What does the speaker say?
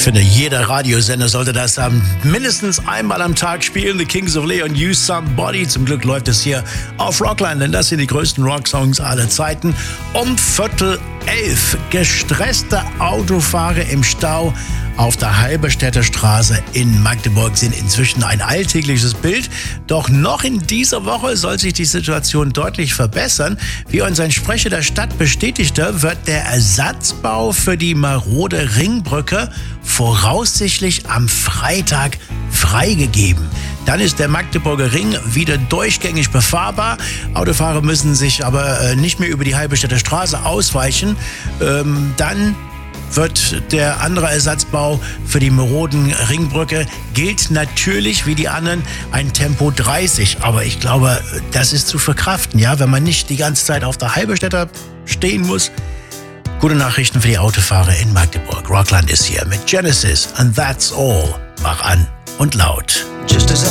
finde, jeder Radiosender sollte das mindestens einmal am Tag spielen. The Kings of Leon, Use Somebody. Zum Glück läuft es hier auf Rockline, denn das sind die größten Rocksongs aller Zeiten. Um 10:45. Gestresste Autofahrer im Stau auf der Halberstädter Straße in Magdeburg sind inzwischen ein alltägliches Bild. Doch noch in dieser Woche soll sich die Situation deutlich verbessern. Wie uns ein Sprecher der Stadt bestätigte, wird der Ersatzbau für die marode Ringbrücke voraussichtlich am Freitag freigegeben. Dann ist der Magdeburger Ring wieder durchgängig befahrbar. Autofahrer müssen sich aber nicht mehr über die Halberstädter Straße ausweichen. Dann wird der andere Ersatzbau für die maroden Ringbrücke, gilt natürlich wie die anderen ein Tempo 30. Aber ich glaube, das ist zu verkraften, ja, wenn man nicht die ganze Zeit auf der Halberstädter stehen muss. Gute Nachrichten für die Autofahrer in Magdeburg. Rockland ist hier mit Genesis and That's All. Mach an und laut.